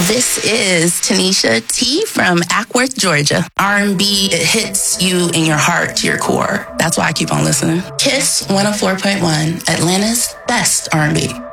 This is Tanisha T from Ackworth, Georgia. R&B, it hits you in your heart to your core. That's why I keep on listening. Kiss 104.1, Atlanta's best R&B.